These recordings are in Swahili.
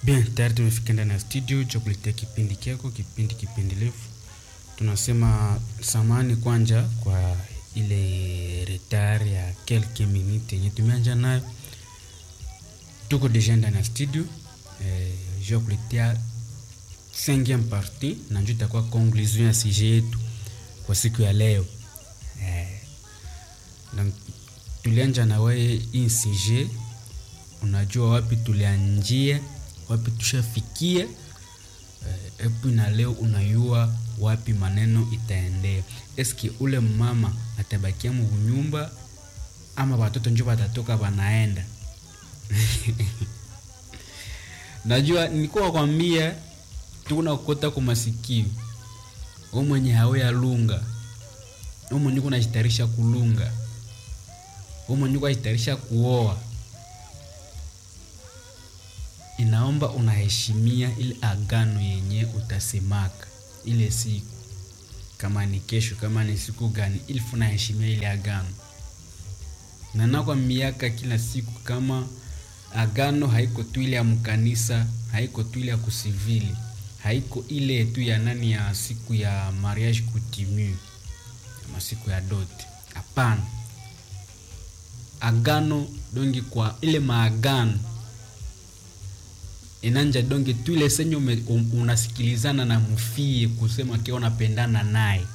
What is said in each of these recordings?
Bien, tayari tumefika ndani ya studio cha kuletea kipindi kyako, kipindi refu. Tunasema samani kwanja kwa ile retard ya quelques minutes yenye tumeanza nayo. Tuko deja ndani ya studio. Je kuletea 5e partie na ndio itakuwa conclusion ya sujet yetu kwa siku ya leo. Donc tulianza na wewe hii sujet, unajua wapi tulianjia, wapi tushafikia, epi na leo unayua wapi maneno itaendea. Eski ule mama atabakia mnyumba ama watoto njoo watatoka wanaenda? Najua nilikuwa kwambia tuna kukota kwa masikio. Wewe mwenye hawe ya lunga, wewe mwenye unajitarisha kulunga, wewe mwenye unajitarisha kuoa, inaomba unaheshimia ile agano yenye utasemaka ile siku. Kama ni kesho, kama ni siku gani, ili unaheshimia ile agano. Na nakwa miaka kila siku, kama agano haiko tu ile ya mkanisa, haiko tu ile ya kusivili, haiko ile tu ya nani ya siku ya mariage coutumier, ama siku ya dot. Hapana. Agano dongi kwa ile maagano inanja donge tu ile senyo unasikilizana na mufie kusema kia unapendana naye.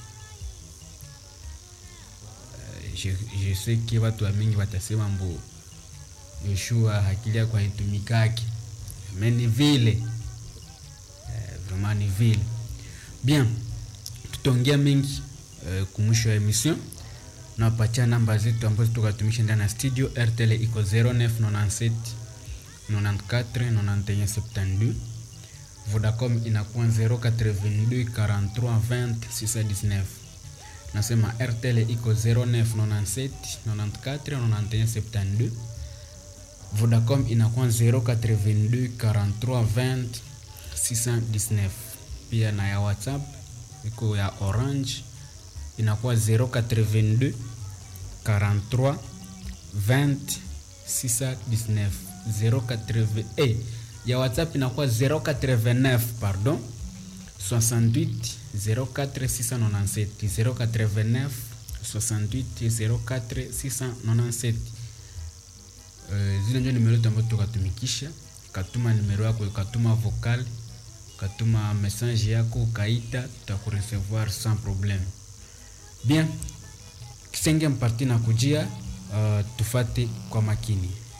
Je sais que watu wengi watasema mbo Yoshua hakilia kwa hitumikaki. Meni vile. Vraiment ni vile. Bien. Tutaongea mengi kumwisho ya emission. Na pacha namba zetu ambazo tukatumisha ndani ya studio. RTL iko 0997 94 91 72. Vodacom inakuwa 082 43 20 619. Nasema RTL iko 0997 94 91 72. Vodacom inakuwa 082 43 20 619. Pia na ya WhatsApp iko ya Orange inakuwa 082 43 20 619. 080 ya WhatsApp inakuwa 089 pardon 68 04 697. 089 68 04 697. Zile ndio numero ambazo tukatumikisha. Katuma numero yako, katuma vocal, katuma message yako, kaita, tutakurecevoir sans problème. Bien, kisenge mparti na kujia, tufate kwa makini.